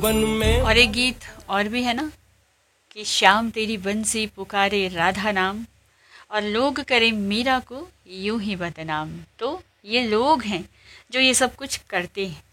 बन में। और एक गीत और भी है ना कि श्याम तेरी बंसी पुकारे राधा नाम, और लोग करें मीरा को यूं ही बदनाम। तो ये लोग हैं जो ये सब कुछ करते हैं,